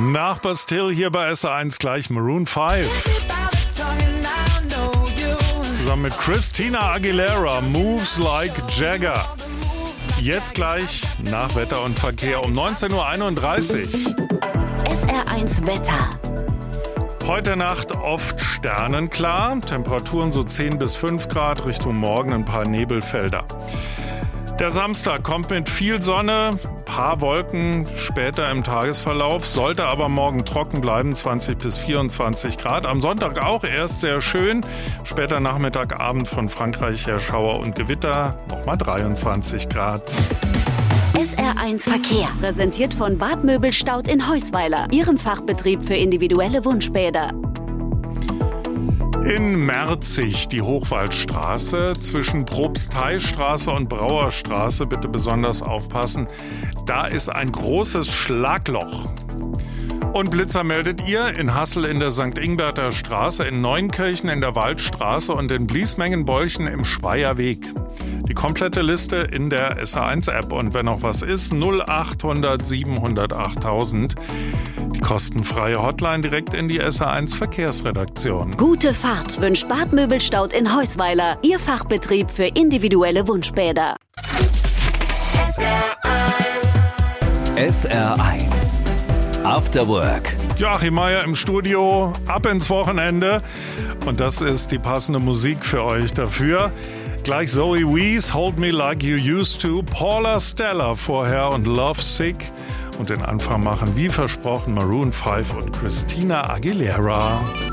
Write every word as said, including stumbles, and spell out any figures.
Nach Bastille hier bei S R eins gleich Maroon fünf. Zusammen mit Christina Aguilera, Moves Like Jagger. Jetzt gleich nach Wetter und Verkehr um neunzehn Uhr einunddreißig. S R eins Wetter. Heute Nacht oft sternenklar, Temperaturen so zehn bis fünf Grad, Richtung Morgen ein paar Nebelfelder. Der Samstag kommt mit viel Sonne, paar Wolken später im Tagesverlauf, sollte aber morgen trocken bleiben, zwanzig bis vierundzwanzig Grad. Am Sonntag auch erst sehr schön, später Nachmittag, Abend von Frankreich her Schauer und Gewitter, nochmal dreiundzwanzig Grad. S R eins Verkehr, präsentiert von Bad Möbelstaud in Heusweiler, Ihrem Fachbetrieb für individuelle Wunschbäder. In Merzig die Hochwaldstraße zwischen Propsteistraße und Brauerstraße, bitte besonders aufpassen, da ist ein großes Schlagloch. Und Blitzer meldet ihr in Hassel in der Sankt Ingberter Straße, in Neunkirchen in der Waldstraße und in Bliesmengenbolchen im Schweierweg. Die komplette Liste in der S R eins App und wenn noch was ist, null achthundert siebenhundert achttausend. Die kostenfreie Hotline direkt in die S R eins Verkehrsredaktion. Gute Fahrt wünscht Bad Möbelstaud in Heusweiler, Ihr Fachbetrieb für individuelle Wunschbäder. S R eins. S R eins. After Work. Joachim Meier im Studio, ab ins Wochenende. Und das ist die passende Musik für euch dafür. Gleich Zoe Wees, Hold Me Like You Used To, Paula Stella vorher und Love Sick. Und den Anfang machen wie versprochen Maroon fünf und Christina Aguilera.